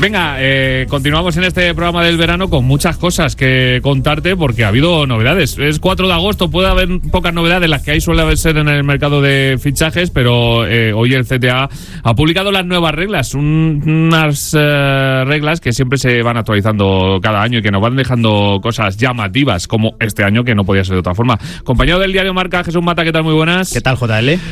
Venga, continuamos en este programa del verano con muchas cosas que contarte porque ha habido novedades. Es 4 de agosto, puede haber pocas novedades, las que hay suele ser en el mercado de fichajes, pero hoy el CTA ha publicado las nuevas reglas, unas reglas que siempre se van actualizando cada año y que nos van dejando cosas llamativas, como este año, que no podía ser de otra forma. Compañero del diario Marca, Jesús Mata, ¿qué tal? Muy buenas. ¿Qué tal,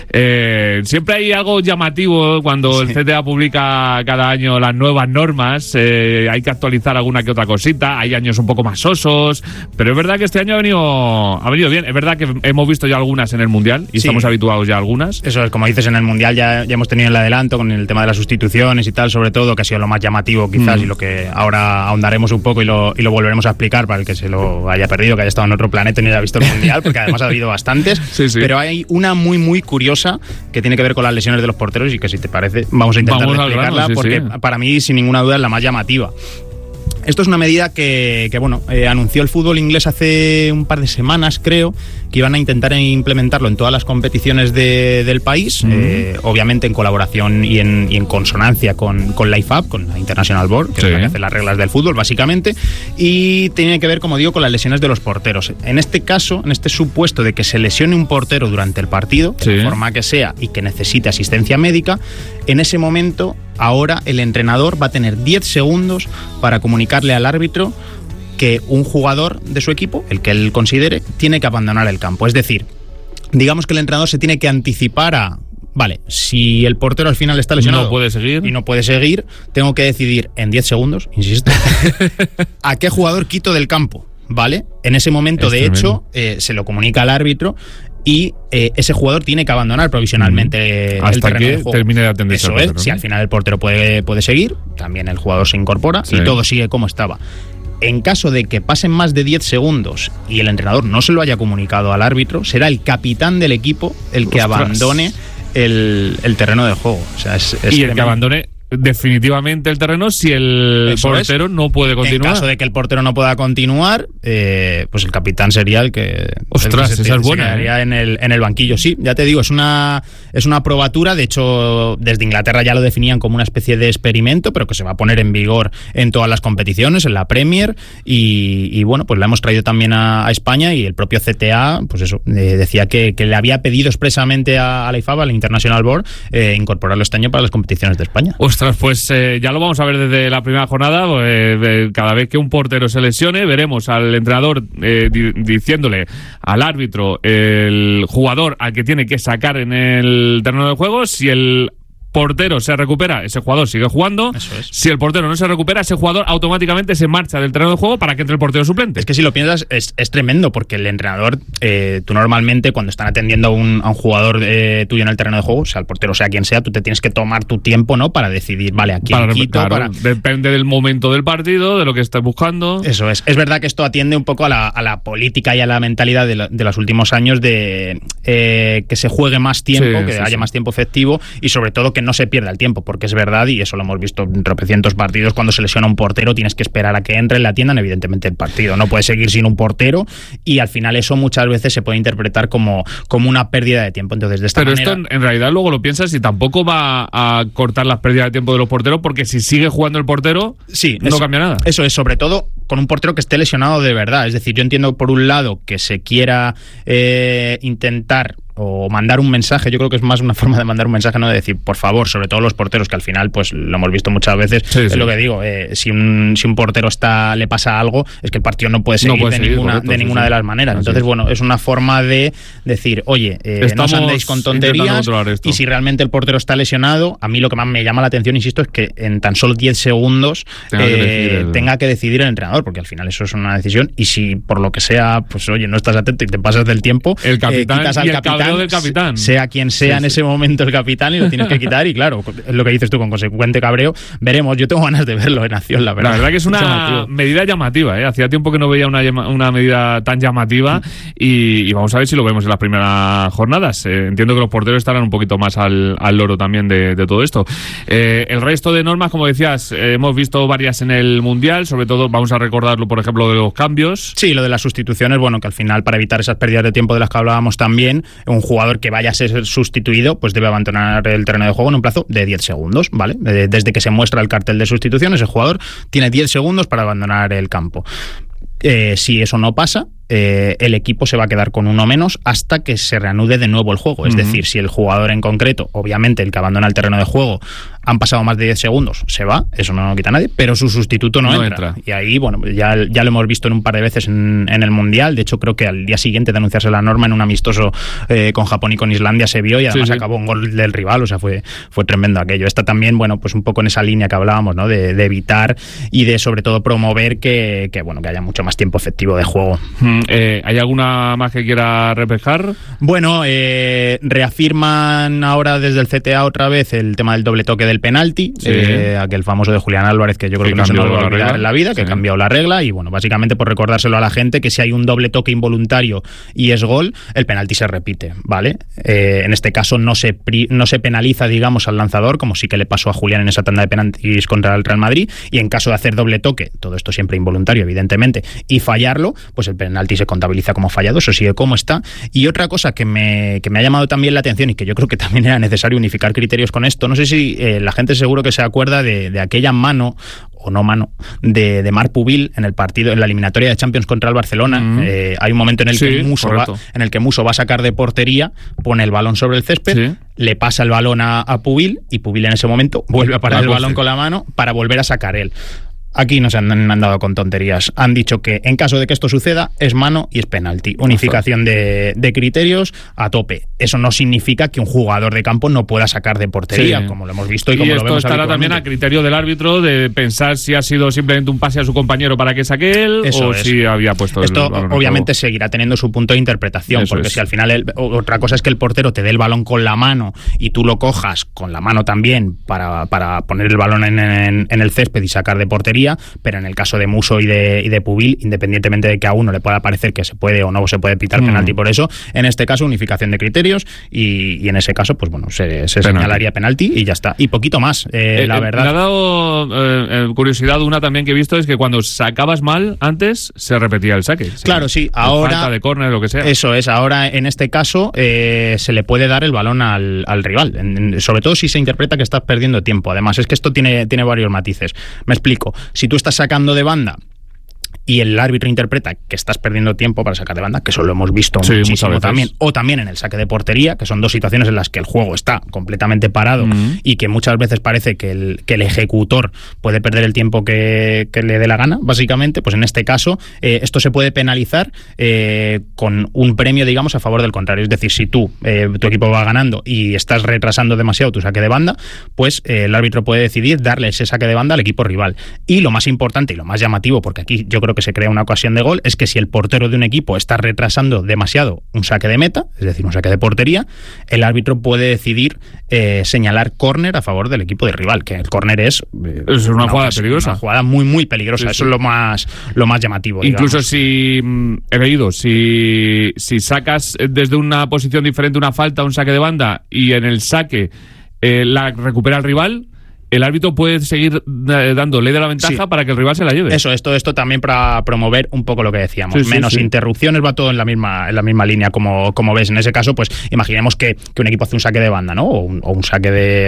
JL? Siempre hay algo llamativo cuando el CTA publica cada año las nuevas normas. Hay que actualizar alguna que otra cosita, hay años un poco más sosos, pero es verdad que este año ha venido bien. Es verdad que hemos visto ya algunas en el Mundial y estamos habituados ya a algunas. Eso es, como dices, en el Mundial ya hemos tenido el adelanto con el tema de las sustituciones y tal, sobre todo, que ha sido lo más llamativo quizás y lo que ahora ahondaremos un poco y lo volveremos a explicar para el que se lo haya perdido, que haya estado en otro planeta y no haya visto el Mundial, porque además ha habido bastantes. Sí. Pero hay una muy muy curiosa que tiene que ver con las lesiones de los porteros y que, si te parece, vamos a intentar explicarla, porque para mí, sin ninguna duda, es la más llamativa. Esto es una medida que anunció el fútbol inglés hace un par de semanas, creo, que iban a intentar implementarlo en todas las competiciones del país, obviamente en colaboración y en consonancia con la IFAB, con la International Board, que es la que hace las reglas del fútbol, básicamente, y tiene que ver, como digo, con las lesiones de los porteros. En este caso, en este supuesto de que se lesione un portero durante el partido, de la forma que sea, y que necesite asistencia médica, en ese momento, ahora el entrenador va a tener 10 segundos para comunicarle al árbitro que un jugador de su equipo, el que él considere, tiene que abandonar el campo. Es decir, digamos que el entrenador se tiene que anticipar a... Vale, si el portero al final está lesionado y no puede seguir, tengo que decidir en 10 segundos, insisto, a qué jugador quito del campo, ¿vale? En ese momento, de hecho, se lo comunica al árbitro y ese jugador tiene que abandonar provisionalmente el terreno de juego. Termine de atenderse. Eso es, si al final el portero puede seguir, también el jugador se incorpora y todo sigue como estaba. En caso de que pasen más de 10 segundos y el entrenador no se lo haya comunicado al árbitro, será el capitán del equipo el que abandone el terreno de juego. O sea, es y el que abandone definitivamente el terreno si el portero no puede continuar. En caso de que el portero no pueda continuar, pues el capitán sería el que... Ostras, esa es buena. Se quedaría en el banquillo. Sí, ya te digo, es una probatura. De hecho, desde Inglaterra ya lo definían como una especie de experimento, pero que se va a poner en vigor en todas las competiciones, en la Premier, y bueno, pues la hemos traído también a España, y el propio CTA, pues eso, decía que le había pedido expresamente a la IFAB, a la International Board, incorporarlo este año para las competiciones de España. Ostras, pues ya lo vamos a ver desde la primera jornada. Cada vez que un portero se lesione, veremos al entrenador diciéndole al árbitro el jugador al que tiene que sacar en el terreno de juego. Si el portero se recupera, ese jugador sigue jugando. Eso es. Si el portero no se recupera, ese jugador automáticamente se marcha del terreno de juego para que entre el portero suplente. Es que si lo piensas es tremendo, porque el entrenador, tú normalmente cuando están atendiendo a un jugador tuyo en el terreno de juego, sea el portero, sea quien sea, tú te tienes que tomar tu tiempo, ¿no? Para decidir, vale, aquí quito. Depende del momento del partido, de lo que estés buscando. Eso es. Es verdad que esto atiende un poco a la política y a la mentalidad de los últimos años de que se juegue más tiempo, haya más tiempo efectivo, y sobre todo que no se pierda el tiempo, porque es verdad, y eso lo hemos visto en tropecientos partidos, cuando se lesiona un portero tienes que esperar a que entre, le atiendan evidentemente el partido, no puedes seguir sin un portero, y al final eso muchas veces se puede interpretar como una pérdida de tiempo. Entonces, de esta manera... Pero esto en realidad luego lo piensas y tampoco va a cortar las pérdidas de tiempo de los porteros, porque si sigue jugando el portero, no cambia nada. Eso es, sobre todo con un portero que esté lesionado de verdad. Es decir, yo entiendo por un lado que se quiera intentar o mandar un mensaje. Yo creo que es más una forma de mandar un mensaje, no de decir, por favor, sobre todo los porteros, que al final, pues lo hemos visto muchas veces, es lo que digo, si un portero le pasa algo, es que el partido no puede seguir de ninguna de las maneras. Entonces, bueno, es una forma de decir, oye, no os andéis con tonterías, y si realmente el portero está lesionado, a mí lo que más me llama la atención, insisto, es que en tan solo 10 segundos tenga que decidir el entrenador, porque al final eso es una decisión, y si por lo que sea, pues oye, no estás atento y te pasas del tiempo, el capitán quitas al capitán, del capitán, sea quien sea en ese momento el capitán, y lo tienes que quitar. Y claro, es lo que dices tú, con consecuente cabreo. Veremos, yo tengo ganas de verlo en acción, la verdad. La verdad que es una medida llamativa, hacía tiempo que no veía una medida tan llamativa, y vamos a ver si lo vemos en las primeras jornadas. Entiendo que los porteros estarán un poquito más al loro también de todo esto. El resto de normas, como decías, hemos visto varias en el Mundial, sobre todo vamos a recordarlo, por ejemplo, de los cambios. Sí, lo de las sustituciones, bueno, que al final, para evitar esas pérdidas de tiempo de las que hablábamos también, un jugador que vaya a ser sustituido pues debe abandonar el terreno de juego en un plazo de 10 segundos, ¿vale? Desde que se muestra el cartel de sustitución, ese jugador tiene 10 segundos para abandonar el campo. Si eso no pasa, el equipo se va a quedar con uno menos hasta que se reanude de nuevo el juego. Es decir, si el jugador en concreto, obviamente el que abandona el terreno de juego, han pasado más de 10 segundos, se va, eso no lo quita nadie, pero su sustituto no entra. Y ahí, bueno, ya lo hemos visto en un par de veces en el Mundial. De hecho, creo que al día siguiente de anunciarse la norma, en un amistoso con Japón y con Islandia se vio, y además acabó un gol del rival, o sea, fue tremendo aquello. Está también, bueno, pues un poco en esa línea que hablábamos, ¿no? De evitar y de, sobre todo, promover que haya mucho más tiempo efectivo de juego. ¿Hay alguna más que quiera reflejar? Bueno, reafirman ahora desde el CTA otra vez el tema del doble toque del penalti, aquel famoso de Julián Álvarez, que yo creo que no se nos va a olvidar en la vida, que cambió la regla, y bueno, básicamente por recordárselo a la gente, que si hay un doble toque involuntario y es gol, el penalti se repite, ¿vale? En este caso no se penaliza, digamos, al lanzador, como sí que le pasó a Julián en esa tanda de penaltis contra el Real Madrid, y en caso de hacer doble toque, todo esto siempre involuntario, evidentemente, y fallarlo, pues el penalti se contabiliza como fallado, eso sigue como está. Y otra cosa que me ha llamado también la atención, y que yo creo que también era necesario unificar criterios con esto, no sé si la gente seguro que se acuerda de aquella mano o no mano de Marc Pubil en el partido, en la eliminatoria de Champions contra el Barcelona. Hay un momento en el que Musso va a sacar de portería, pone el balón sobre el césped, le pasa el balón a Pubil, y Pubil en ese momento vuelve a parar el balón con la mano para volver a sacar él. Aquí no se han dado con tonterías. Han dicho que en caso de que esto suceda, es mano y es penalti. Unificación de criterios a tope. Eso no significa que un jugador de campo no pueda sacar de portería, como lo hemos visto y como lo vemos. Y esto estará también a criterio del árbitro de pensar si ha sido simplemente un pase a su compañero para que saque él, si había puesto esto. Obviamente seguirá teniendo su punto de interpretación, porque si al final otra cosa es que el portero te dé el balón con la mano y tú lo cojas con la mano también para poner el balón en el césped y sacar de portería. Pero en el caso de Musso y de Pubil, independientemente de que a uno le pueda parecer que se puede o no se puede pitar penalti por eso, en este caso unificación de criterios, y en ese caso pues bueno, se señalaría penalti y ya está, y poquito más, la verdad. Me ha dado curiosidad una también que he visto, es que cuando sacabas mal antes se repetía el saque. Claro, sí, ahora falta de córner, lo que sea. Eso es, ahora en este caso se le puede dar el balón al rival, sobre todo si se interpreta que estás perdiendo tiempo. Además, es que esto tiene varios matices. Me explico. Si tú estás sacando de banda y el árbitro interpreta que estás perdiendo tiempo para sacar de banda, que eso lo hemos visto muchísimo también, o también en el saque de portería, que son dos situaciones en las que el juego está completamente parado y que muchas veces parece que el ejecutor puede perder el tiempo que le dé la gana, básicamente, pues en este caso esto se puede penalizar con un premio, digamos, a favor del contrario. Es decir, si tu equipo va ganando y estás retrasando demasiado tu saque de banda, pues el árbitro puede decidir darle ese saque de banda al equipo rival. Y lo más importante y lo más llamativo, porque aquí yo creo que se crea una ocasión de gol, es que si el portero de un equipo está retrasando demasiado un saque de meta, es decir, un saque de portería, el árbitro puede decidir señalar córner a favor del equipo del rival, que el córner es una jugada peligrosa. Una jugada muy, muy peligrosa. Eso es lo más llamativo. Incluso digamos. He leído, si sacas desde una posición diferente una falta, un saque de banda, y en el saque la recupera el rival, el árbitro puede seguir dando ley de la ventaja para que el rival se la lleve. Esto también para promover un poco lo que decíamos. Menos interrupciones, va todo en la misma línea, como ves. En ese caso, pues imaginemos que un equipo hace un saque de banda, ¿no? O un saque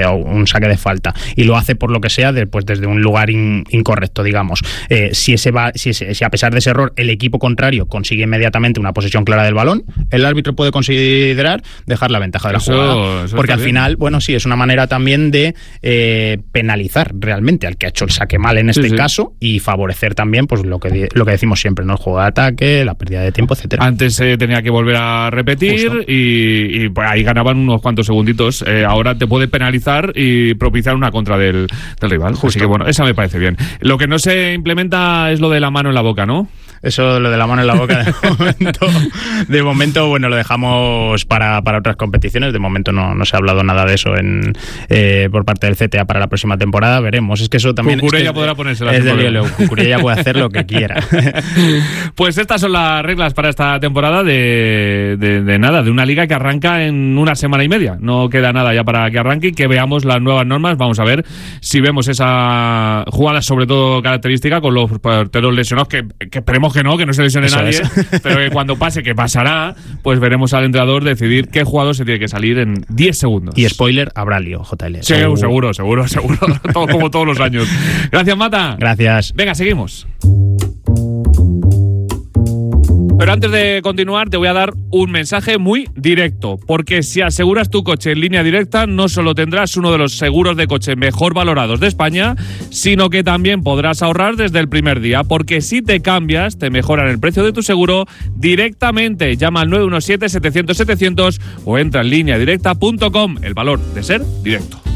de falta, y lo hace por lo que sea desde un lugar incorrecto, digamos. Si a pesar de ese error el equipo contrario consigue inmediatamente una posesión clara del balón, el árbitro puede considerar dejar la ventaja de la jugada. Porque al final, bueno, sí, es una manera también de penalizar realmente al que ha hecho el saque mal en este caso, y favorecer también pues lo que decimos siempre, ¿no? El juego de ataque, la pérdida de tiempo, etcétera. Antes tenía que volver a repetir y pues ahí ganaban unos cuantos segunditos. Ahora te puede penalizar y propiciar una contra del rival. Justo. Así que bueno, esa me parece bien. Lo que no se implementa es lo de la mano en la boca, ¿no? Eso, lo de la mano en la boca, de momento, bueno, lo dejamos para otras competiciones. De momento no se ha hablado nada de eso por parte del CTA para la próxima próxima temporada, veremos. Es que eso también Cucurella podrá ponerse es del lío. Cucurella puede hacer lo que quiera. Pues estas son las reglas para esta temporada de nada, de una liga que arranca en una semana y media. No queda nada ya para que arranque y que veamos las nuevas normas. Vamos a ver si vemos esa jugada, sobre todo característica, con los porteros lesionados, que esperemos que no se lesione eso nadie, pero que cuando pase, que pasará, pues veremos al entrenador decidir qué jugador se tiene que salir en 10 segundos. Y spoiler, habrá lío, JL. Sí, seguro. Todo como todos los años. Gracias, Mata. Gracias. Venga, seguimos. Pero antes de continuar te voy a dar un mensaje muy directo, porque si aseguras tu coche en Línea Directa no solo tendrás uno de los seguros de coche mejor valorados de España, sino que también podrás ahorrar desde el primer día, porque si te cambias te mejoran el precio de tu seguro directamente. Llama al 917-700-700 o entra en lineadirecta.com. El valor de ser directo.